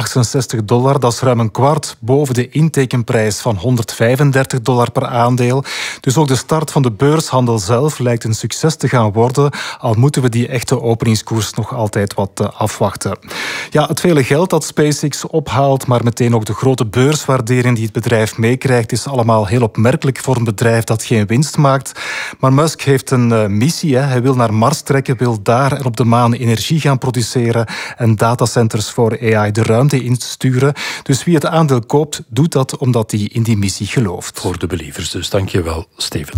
$168. Dat is ruim een kwart boven de intekenprijs van $135 per aandeel. Dus ook de start van de beurshandel zelf lijkt een succes te gaan worden, al moeten we die echte openingskoers nog altijd wat afwachten. Ja, het vele geld dat SpaceX ophaalt, maar meteen ook de grote beurswaardering die het bedrijf meekrijgt, is allemaal heel opmerkelijk voor een bedrijf dat geen winst maakt. Maar Musk heeft een missie. Hij wil naar Mars trekken, wil daar en op de maan energie gaan produceren en datacenters voor AI de ruimte insturen. Dus wie het aandeel koopt, doet dat omdat hij in die missie gelooft. Voor de believers dus. Dank je wel, Steven.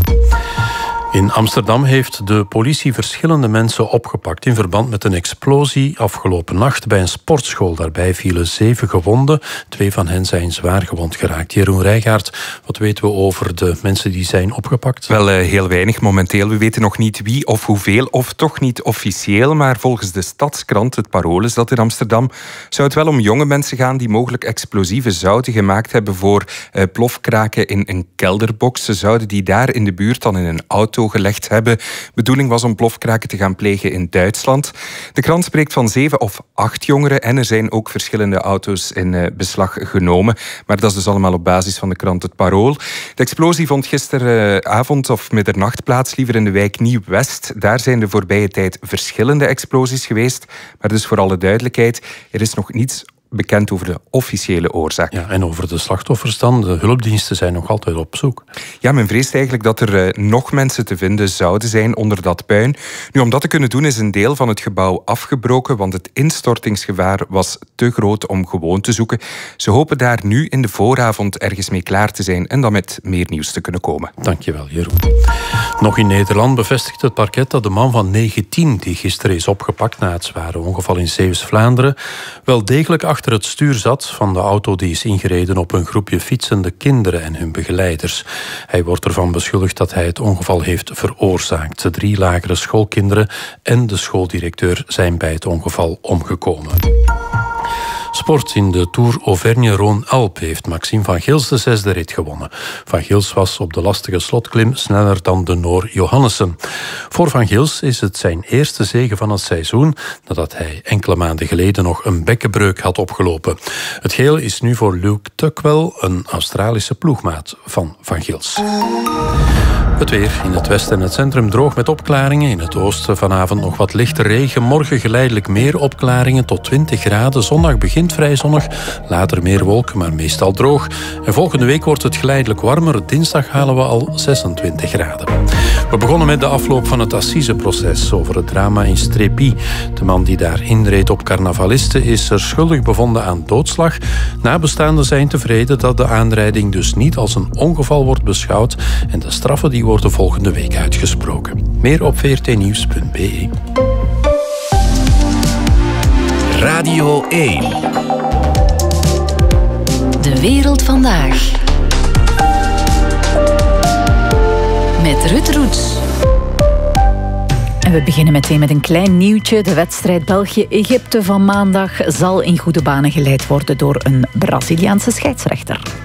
In Amsterdam heeft de politie verschillende mensen opgepakt in verband met een explosie afgelopen nacht bij een sportschool. Daarbij vielen 7 gewonden. 2 van hen zijn zwaar gewond geraakt. Jeroen Rijgaard, wat weten we over de mensen die zijn opgepakt? Wel, heel weinig momenteel. We weten nog niet wie of hoeveel, of toch niet officieel. Maar volgens de Stadskrant, het Parool is dat in Amsterdam, zou het wel om jonge mensen gaan die mogelijk explosieve zouten gemaakt hebben voor plofkraken in een kelderbox. Ze zouden die daar in de buurt dan in een auto gelegd hebben. Bedoeling was om plofkraken te gaan plegen in Duitsland. De krant spreekt van 7 of 8 jongeren en er zijn ook verschillende auto's in beslag genomen. Maar dat is dus allemaal op basis van de krant Het Parool. De explosie vond gisteravond of middernacht plaats, liever in de wijk Nieuw-West. Daar zijn de voorbije tijd verschillende explosies geweest. Maar dus voor alle duidelijkheid, er is nog niets bekend over de officiële oorzaak. Ja, en over de slachtoffers dan? De hulpdiensten zijn nog altijd op zoek. Ja, men vreest eigenlijk dat er nog mensen te vinden zouden zijn onder dat puin. Nu, om dat te kunnen doen is een deel van het gebouw afgebroken, want het instortingsgevaar was te groot om gewoon te zoeken. Ze hopen daar nu in de vooravond ergens mee klaar te zijn en dan met meer nieuws te kunnen komen. Dankjewel, Jeroen. Nog in Nederland bevestigt het parket dat de man van 19, die gisteren is opgepakt na het zware ongeval in Zeeuws-Vlaanderen, wel degelijk achter het stuur zat van de auto die is ingereden op een groepje fietsende kinderen en hun begeleiders. Hij wordt ervan beschuldigd dat hij het ongeval heeft veroorzaakt. De 3 lagere schoolkinderen en de schooldirecteur zijn bij het ongeval omgekomen. Sport. In de Tour Auvergne-Rhône-Alpes heeft Maxime van Gils de 6e rit gewonnen. Van Gils was op de lastige slotklim sneller dan de Noor Johannessen. Voor Van Gils is het zijn eerste zege van het seizoen, nadat hij enkele maanden geleden nog een bekkenbreuk had opgelopen. Het geel is nu voor Luke Tuckwell, een Australische ploegmaat van Van Gils. Het weer. In het westen en het centrum droog met opklaringen. In het oosten vanavond nog wat lichte regen. Morgen geleidelijk meer opklaringen tot 20 graden. Zondag begint vrij zonnig. Later meer wolken, maar meestal droog. En volgende week wordt het geleidelijk warmer. Dinsdag halen we al 26 graden. We begonnen met de afloop van het assiseproces over het drama in Strépy. De man die daar inreed op carnavalisten is er schuldig bevonden aan doodslag. Nabestaanden zijn tevreden dat de aanrijding dus niet als een ongeval wordt beschouwd en de straffen die worden volgende week uitgesproken. Meer op vrtnieuws.be. Radio 1. De wereld vandaag. Met Ruud Roets. En we beginnen meteen met een klein nieuwtje. De wedstrijd België-Egypte van maandag zal in goede banen geleid worden door een Braziliaanse scheidsrechter.